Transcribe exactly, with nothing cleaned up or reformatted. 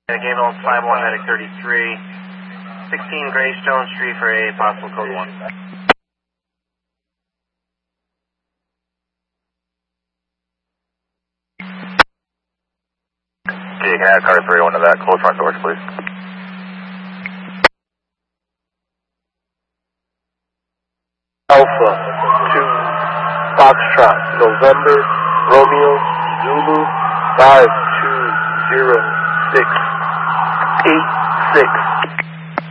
Gable five one Medic thirty-three, sixteen Greystone Street for a possible code one. Okay, can I have car three one to that? Close front doors, please. Alpha two Foxtrot November Romeo Zulu five two zero six eight six.